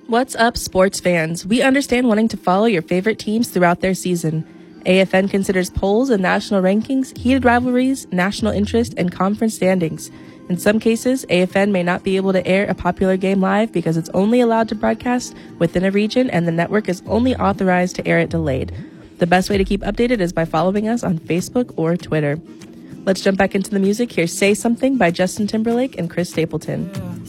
What's up, sports fans? We understand wanting to follow your favorite teams throughout their season. AFN considers polls and national rankings, heated rivalries, national interest, and conference standings. In some cases, AFN may not be able to air a popular game live because it's only allowed to broadcast within a region and the network is only authorized to air it delayed. The best way to keep updated is by following us on Facebook or Twitter. Let's jump back into the music. Here's Say Something by Justin Timberlake and Chris Stapleton.